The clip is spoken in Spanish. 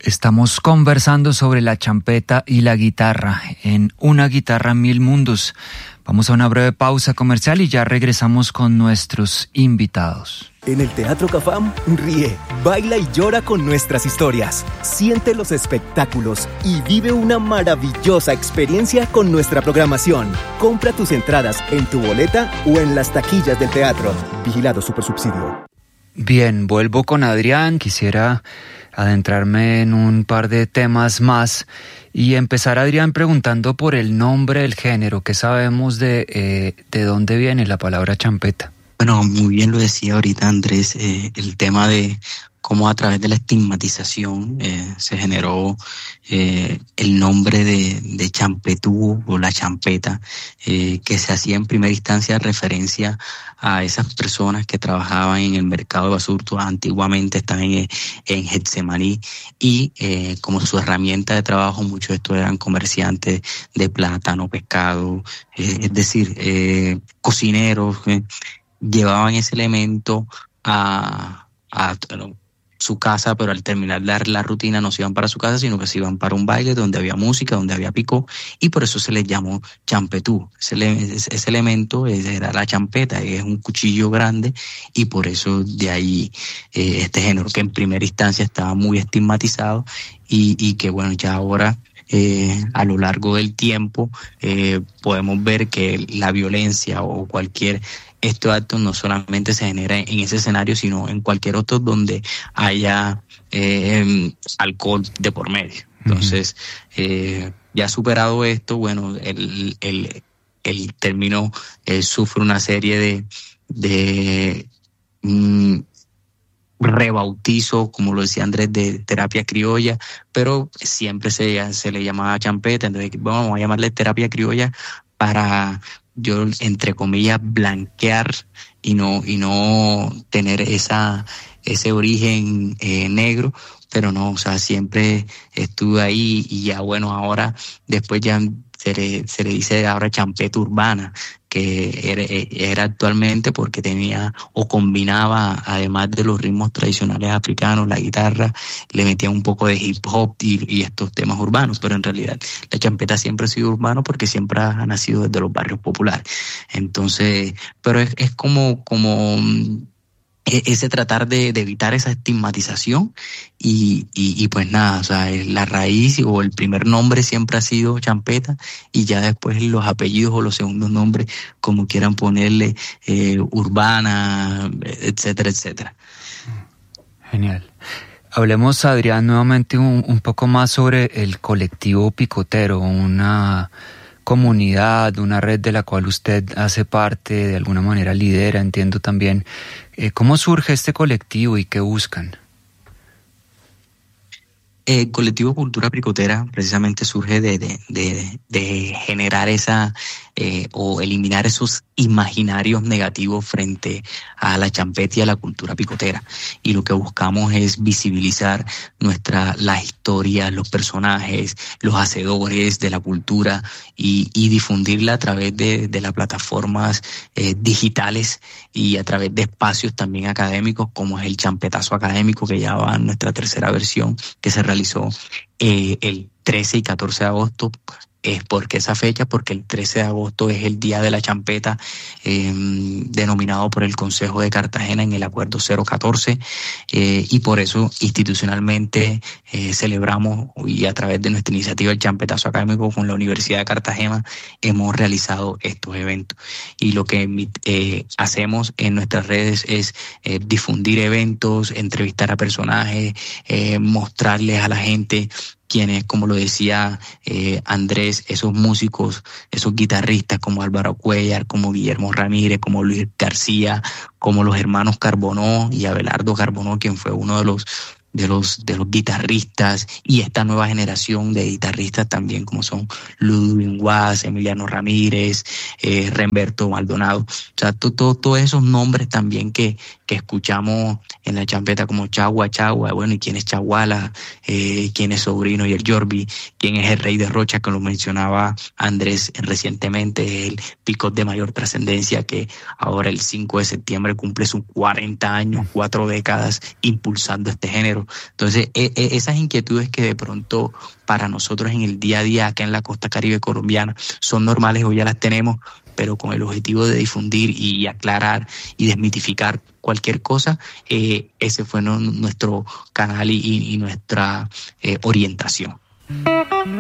Estamos conversando sobre la champeta y la guitarra en Una guitarra mil mundos. Vamos a una breve pausa comercial y ya regresamos con nuestros invitados. En el Teatro Cafam, ríe, baila y llora con nuestras historias. Siente los espectáculos y vive una maravillosa experiencia con nuestra programación. Compra tus entradas en tu boleta o en las taquillas del teatro. Vigilado Supersubsidio. Bien, vuelvo con Adrián. Quisiera adentrarme en un par de temas más y empezar, Adrián, preguntando por el nombre del género. ¿Qué sabemos de dónde viene la palabra champeta? Bueno, muy bien lo decía ahorita Andrés, el tema de cómo a través de la estigmatización se generó el nombre de champetú o la champeta, que se hacía en primera instancia referencia a esas personas que trabajaban en el mercado de Basurto, antiguamente estaban en Getsemaní, y como su herramienta de trabajo muchos de estos eran comerciantes de plátano, pescado, es decir, cocineros, llevaban ese elemento a su casa, pero al terminar la rutina no se iban para su casa, sino que se iban para un baile donde había música, donde había picó, y por eso se les llamó champetú. Ese elemento era la champeta, es un cuchillo grande, y por eso de ahí este género que en primera instancia estaba muy estigmatizado y que bueno, ya ahora a lo largo del tiempo podemos ver que la violencia o cualquier estos actos no solamente se genera en ese escenario, sino en cualquier otro donde haya alcohol de por medio. Entonces, ya superado esto, bueno, el término sufre una serie de rebautizo, como lo decía Andrés, de terapia criolla, pero siempre se le llamaba champeta. Entonces, vamos a llamarle terapia criolla para, yo entre comillas, blanquear y no tener ese origen negro, pero no, o sea, siempre estuve ahí. Y ya bueno, ahora después ya se le dice ahora champeta urbana, que era actualmente porque tenía o combinaba, además de los ritmos tradicionales africanos, la guitarra, le metía un poco de hip hop y estos temas urbanos, pero en realidad la champeta siempre ha sido urbano porque siempre ha nacido desde los barrios populares. Entonces, pero es como ese tratar de evitar esa estigmatización y pues nada, o sea, la raíz o el primer nombre siempre ha sido champeta, y ya después los apellidos o los segundos nombres, como quieran ponerle, urbana, etcétera, etcétera. Genial. Hablemos, Adrián, nuevamente un poco más sobre el colectivo picotero, una comunidad, una red de la cual usted hace parte, de alguna manera lidera, entiendo también. ¿Cómo surge este colectivo y qué buscan? El colectivo Cultura Picotera precisamente surge de generar o eliminar esos imaginarios negativos frente a la champeta y a la cultura picotera. Y lo que buscamos es visibilizar la historia, los personajes, los hacedores de la cultura y difundirla a través de las plataformas digitales y a través de espacios también académicos, como es el Champetazo Académico, que ya va en nuestra tercera versión, que se realizó el 13 y 14 de agosto. ¿Por qué esa fecha? Porque el 13 de agosto es el Día de la Champeta, denominado por el Consejo de Cartagena en el Acuerdo 014, y por eso institucionalmente celebramos, y a través de nuestra iniciativa el Champetazo Académico con la Universidad de Cartagena hemos realizado estos eventos. Y lo que hacemos en nuestras redes es difundir eventos, entrevistar a personajes, mostrarles a la gente quienes, como lo decía Andrés, esos músicos, esos guitarristas como Álvaro Cuellar, como Guillermo Ramírez, como Luis García, como los hermanos Carbonó y Abelardo Carbonó, quien fue uno de los guitarristas, y esta nueva generación de guitarristas también, como son Ludwig Guas, Emiliano Ramírez, Remberto Maldonado. O sea, todos esos nombres también que que escuchamos en la champeta como Chagua, Chagua, bueno, ¿y quién es Chaguala? ¿Quién es Sobrino y el Yorbi? ¿Quién es el Rey de Rocha? Que lo mencionaba Andrés recientemente, el picot de mayor trascendencia que ahora el 5 de septiembre cumple sus 40 años, 4 décadas impulsando este género. Entonces, esas inquietudes que de pronto para nosotros en el día a día acá en la costa caribe colombiana son normales, hoy ya las tenemos, pero con el objetivo de difundir y aclarar y desmitificar cualquier cosa, ese fue nuestro canal y nuestra orientación.